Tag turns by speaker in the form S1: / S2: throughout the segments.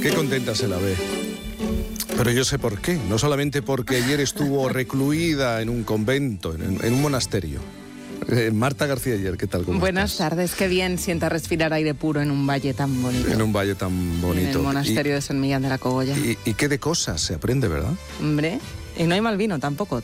S1: Qué contenta se la ve. Pero yo sé por qué. No solamente porque ayer estuvo recluida en un convento, en un monasterio. Marta García Ayer, ¿qué tal?
S2: Buenas tardes, qué bien sienta respirar aire puro en un valle tan bonito.
S1: En un valle tan bonito.
S2: En el monasterio de San Millán de la Cogolla.
S1: Y qué de cosas se aprende, ¿verdad?
S2: Hombre, y no hay mal vino tampoco.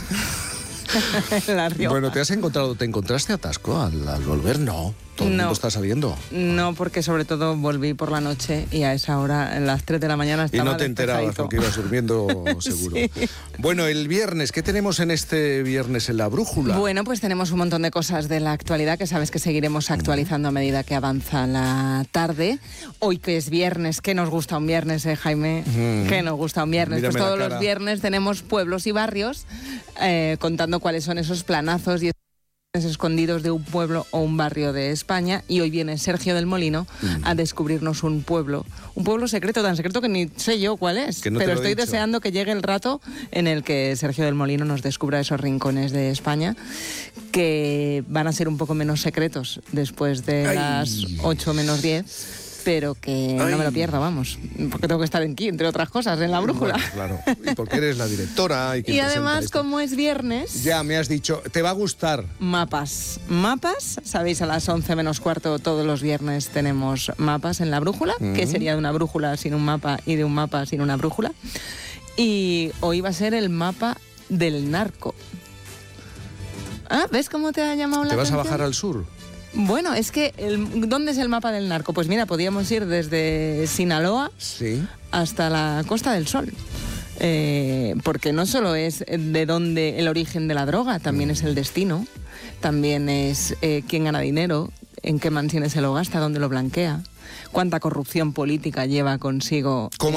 S2: La Rioja.
S1: Bueno, ¿te encontraste atasco al volver? No. ¿Todo el mundo está saliendo?
S2: No, porque sobre todo volví por la noche y a esa hora, a las 3 de la mañana, estaba
S1: y no te enterabas porque ibas durmiendo seguro. Sí. Bueno, el viernes, ¿qué tenemos en este viernes en La Brújula?
S2: Bueno, pues tenemos un montón de cosas de la actualidad que sabes que seguiremos actualizando a medida que avanza la tarde. Hoy que es viernes, ¿qué nos gusta un viernes, Jaime? ¿Qué nos gusta un viernes?
S1: Mírame
S2: pues todos los viernes tenemos pueblos y barrios contando cuáles son esos planazos y escondidos de un pueblo o un barrio de España, y hoy viene Sergio del Molino a descubrirnos un pueblo secreto, tan secreto que ni sé yo cuál es, pero estoy deseando que llegue el rato en el que Sergio del Molino nos descubra esos rincones de España que van a ser un poco menos secretos después de las 8 menos 10. Pero que no me lo pierda, vamos, porque tengo que estar aquí, entre otras cosas, en La Brújula.
S1: Bueno, claro, y porque eres la directora.
S2: Y además, como es viernes...
S1: Ya me has dicho, te va a gustar.
S2: Mapas, sabéis, a las 11 menos cuarto todos los viernes tenemos mapas en La Brújula, que sería de una brújula sin un mapa y de un mapa sin una brújula. Y hoy va a ser el mapa del narco. Ah, ¿ves cómo te ha llamado la atención?
S1: ¿Te vas a bajar al sur?
S2: Bueno, es que, ¿dónde es el mapa del narco? Pues mira, podríamos ir desde Sinaloa hasta la Costa del Sol. Porque no solo es de dónde el origen de la droga, también es el destino, también es quién gana dinero, en qué mansiones se lo gasta, dónde lo blanquea, cuánta corrupción política lleva consigo.